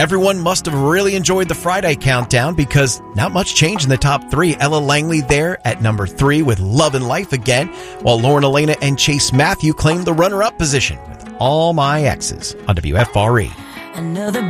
Everyone must have really enjoyed the Friday countdown because not much change in the top three. Ella Langley there at number 3 with Love and Life Again, while Lauren Elena and Chase Matthew claimed the runner-up position with All My Exes on WFRE. Another